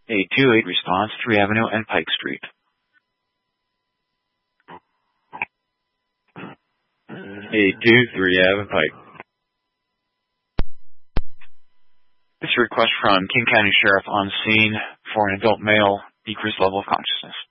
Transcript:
828 response, 3 Avenue and Pike Street. 823 Avenue Pike. This is a request from King County Sheriff on scene for an adult male, decreased level of consciousness.